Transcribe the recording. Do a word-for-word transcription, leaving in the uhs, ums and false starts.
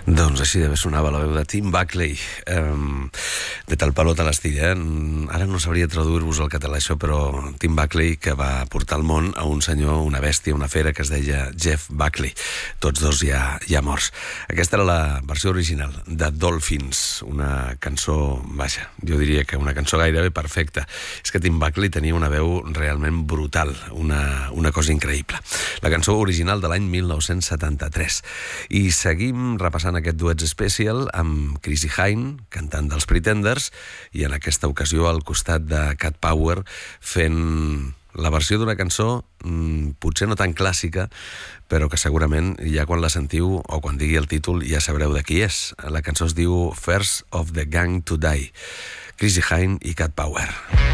Doncs així d'haver sonava la veu de Tim Buckley, um, de tal palo tal astilla. Eh? Ara no sabria traduir-vos al català això, però Tim Buckley, que va portar al món a un senyor, una bèstia, una fera que es deia Jeff Buckley, tots dos ja, ja morts. Aquesta era la versió original de Dolphins, una cançó, vaja, jo diria que una cançó gairebé perfecta. És que Tim Buckley tenia una veu realment brutal, una, una cosa increïble. La cançó original de l'any mil nou-cents setanta-tres. I seguim repassant aquest duets especial amb Chrissie Hynde, cantant dels Pretenders, i en aquesta ocasió al costat de Cat Power fent la versió d'una cançó mmm, potser no tan clàssica, però que segurament ja quan la sentiu o quan digui el títol ja sabreu de qui és. La cançó es diu First of the Gang to Die. Chrissie Hynde i Cat Power.